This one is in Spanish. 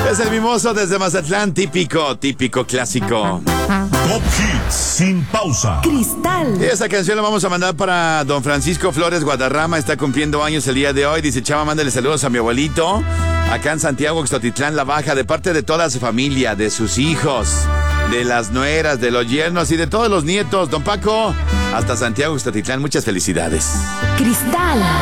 Es el Mimoso desde Mazatlán, típico clásico. Top Hits sin pausa. Cristal. Y esa canción la vamos a mandar para don Francisco Flores Guadarrama, está cumpliendo años el día de hoy. Dice: Chava, mándale saludos a mi abuelito, acá en Santiago, Ixtotitlán, La Baja, de parte de toda su familia, de sus hijos, de las nueras, de los yernos y de todos los nietos. Don Paco, hasta Santiago, Ixtotitlán, muchas felicidades. Cristal.